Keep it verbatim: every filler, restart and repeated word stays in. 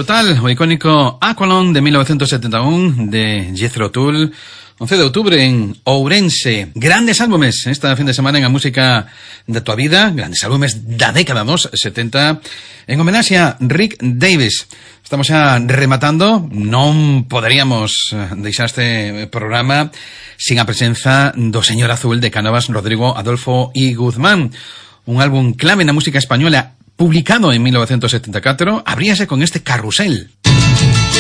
brutal o icónico Aqualung de mil novecientos setenta y uno de Jethro Tull. once de octubre en Ourense. Grandes álbumes esta fin de semana en la música de tu vida. Grandes álbumes da década dos setenta. En homenaje a Rick Davis. Estamos ya rematando. Non poderíamos deixar este programa sin a presenza do señor azul de Cánovas, Rodrigo Adolfo y Guzmán. Un álbum clave na música española publicado en mil novecientos setenta y cuatro. Abríase con este Carrusel.